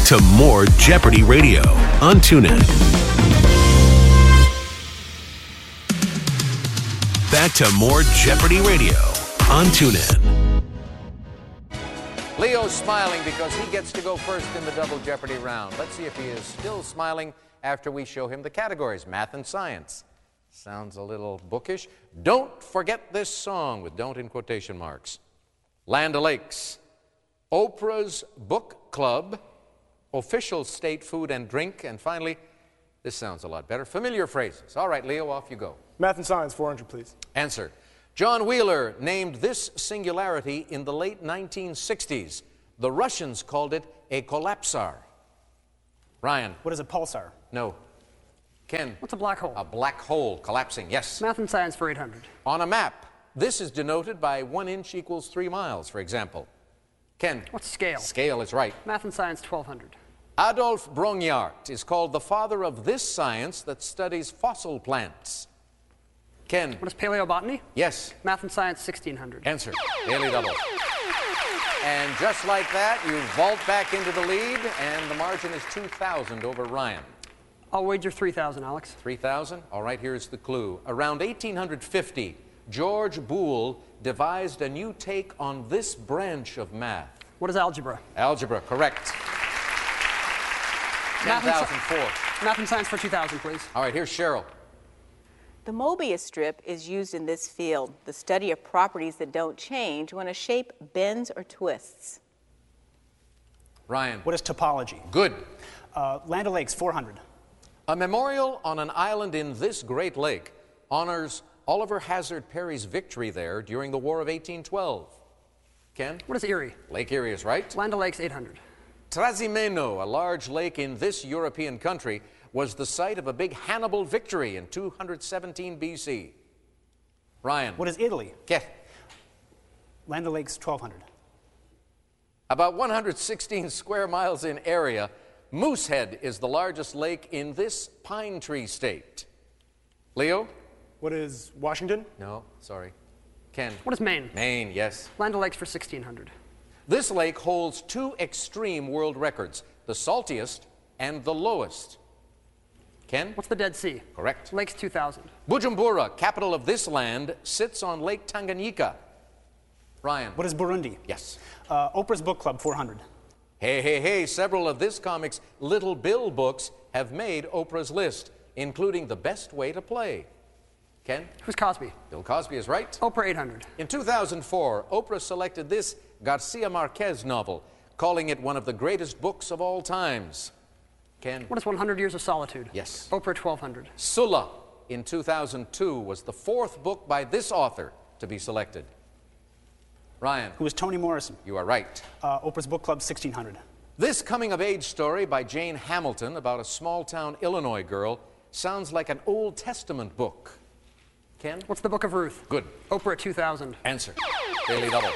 to more Jeopardy Radio on TuneIn. Back to more Jeopardy Radio on TuneIn. Leo's smiling because he gets to go first in the Double Jeopardy round. Let's see if he is still smiling after we show him the categories, math and science. Sounds a little bookish. Don't forget this song with don't in quotation marks. Land O'Lakes, Oprah's Book Club, official state food and drink, and finally, this sounds a lot better, familiar phrases. All right, Leo, off you go. Math and science, 400, please. Answer. John Wheeler named this singularity in the late 1960s. The Russians called it a collapsar. Ryan. What is a pulsar? No. Ken. What's a black hole? A black hole collapsing, yes. Math and science for 800. On a map, this is denoted by 1 inch equals 3 miles, for example. Ken. What's scale? Scale is right. Math and science, 1200. Adolf Brongniart is called the father of this science that studies fossil plants. Ken. What is paleobotany? Yes. Math and science, 1600. Answer. Daily double. And just like that, you vault back into the lead, and the margin is 2,000 over Ryan. I'll wager 3,000, Alex. 3,000? All right, here's the clue. Around 1850, George Boole devised a new take on this branch of math. What is algebra? Algebra, correct. 10,004. Math and science for 2,000, please. All right, here's Cheryl. The Mobius strip is used in this field, the study of properties that don't change when a shape bends or twists. Ryan. What is topology? Good. Land O'Lakes, 400. A memorial on an island in this great lake honors Oliver Hazard Perry's victory there during the War of 1812. Ken? What is Erie? Lake Erie is right. Land O'Lakes, 800. Trasimeno, a large lake in this European country, was the site of a big Hannibal victory in 217 BC. Ryan. What is Italy? Get. Land O'Lakes, 1,200. About 116 square miles in area, Moosehead is the largest lake in this pine tree state. Leo? What is Washington? No, sorry. Ken? What is Maine? Maine, yes. Land O'Lakes for 1,600. This lake holds 2 extreme world records, the saltiest and the lowest. Ken? What's the Dead Sea? Correct. Lakes, 2,000. Bujumbura, capital of this land, sits on Lake Tanganyika. Ryan? What is Burundi? Yes. Oprah's Book Club, 400. Hey, hey, hey, several of this comic's Little Bill books have made Oprah's list, including The Best Way to Play. Ken? Who's Cosby? Bill Cosby is right. Oprah, 800. In 2004, Oprah selected this Garcia Marquez novel, calling it one of the greatest books of all times. Ken? What is 100 Years of Solitude? Yes. Oprah, 1,200. Sulla, in 2002, was the 4th book by this author to be selected. Ryan? Who is Toni Morrison? You are right. Oprah's Book Club, 1,600. This coming-of-age story by Jane Hamilton about a small-town Illinois girl sounds like an Old Testament book. Ken? What's the Book of Ruth? Good. Oprah, 2,000. Answer. Daily double.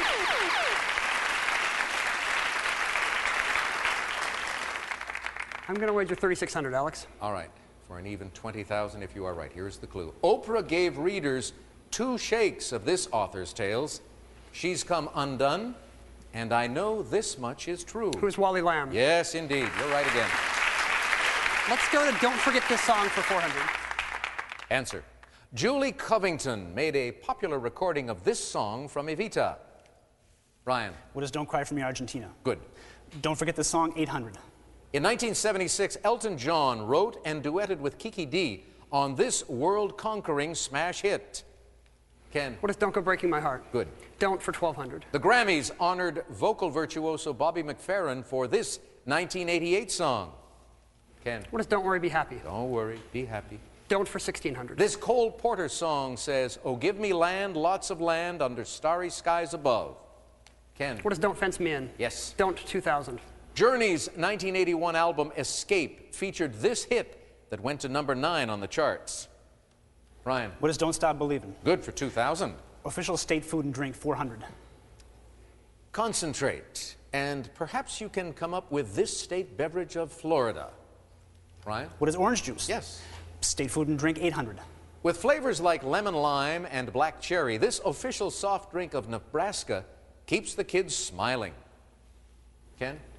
I'm going to wager 3,600, Alex. All right. For an even 20,000 if you are right. Here's the clue. Oprah gave readers 2 shakes of this author's tales. She's come undone, and I know this much is true. Who's Wally Lamb? Yes, indeed. You're right again. Let's go to Don't Forget This Song for 400. Answer. Julie Covington made a popular recording of this song from Evita. Ryan. What is Don't Cry For Me, Argentina? Good. Don't Forget This Song, 800. In 1976, Elton John wrote and duetted with Kiki Dee on this world-conquering smash hit. Ken? What is Don't Go Breaking My Heart? Good. Don't for 1,200. The Grammys honored vocal virtuoso Bobby McFerrin for this 1988 song. Ken? What is Don't Worry, Be Happy? Don't worry, be happy. Don't for 1,600. This Cole Porter song says, "Oh, give me land, lots of land, under starry skies above." Ken? What is Don't Fence Me In? Yes. Don't, 2,000. Journey's 1981 album Escape featured this hit that went to number 9 on the charts. Ryan? What is Don't Stop Believin'? Good for 2,000. Official state food and drink, 400. Concentrate, and perhaps you can come up with this state beverage of Florida. Ryan? What is orange juice? Yes. State food and drink, 800. With flavors like lemon lime and black cherry, this official soft drink of Nebraska keeps the kids smiling. Ken?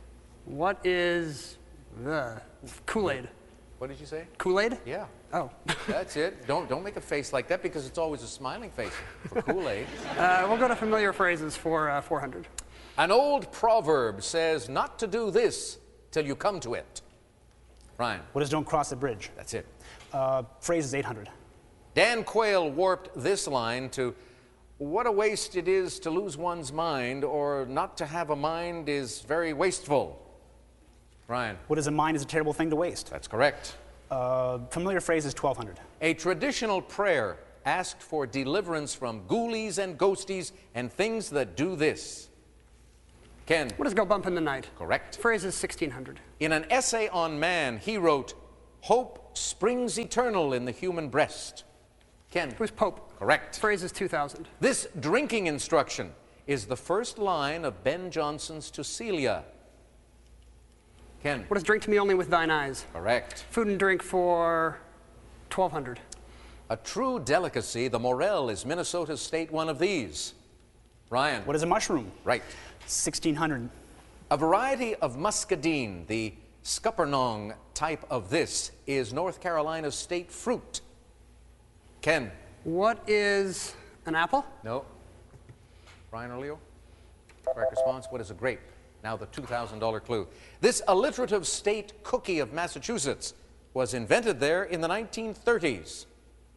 What is the Kool-Aid? What did you say? Kool-Aid? Yeah. Oh. That's it. Don't make a face like that because it's always a smiling face for Kool-Aid. We'll go to familiar phrases for 400. An old proverb says not to do this till you come to it. Ryan. What is don't cross the bridge? That's it. Phrase is 800. Dan Quayle warped this line to, what a waste it is to lose one's mind, or not to have a mind is very wasteful. Ryan. What is a mind is a terrible thing to waste? That's correct. Familiar phrase is 1200. A traditional prayer asked for deliverance from ghoulies and ghosties and things that do this. Ken. What does go bump in the night? Correct. Phrase is 1600. In an essay on man, he wrote, hope springs eternal in the human breast. Ken. Who's Pope? Correct. Phrase is 2000. This drinking instruction is the first line of Ben Jonson's To Celia. Ken. What is drink to me only with thine eyes? Correct. Food and drink for 1200. A true delicacy, the morel is Minnesota's state one of these. Ryan. What is a mushroom? Right. 1600. A variety of muscadine, the scuppernong type of this, is North Carolina's state fruit. Ken. What is an apple? No. Ryan or Leo? Correct response. What is a grape? Now the $2,000 clue. This alliterative state cookie of Massachusetts was invented there in the 1930s.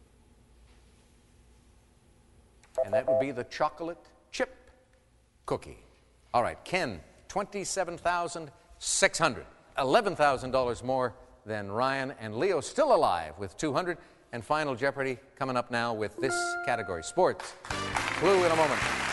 And that would be the chocolate chip cookie. All right, Ken, $27,600. $11,000 more than Ryan, and Leo still alive with 200. And Final Jeopardy coming up now with this category, sports. Clue in a moment.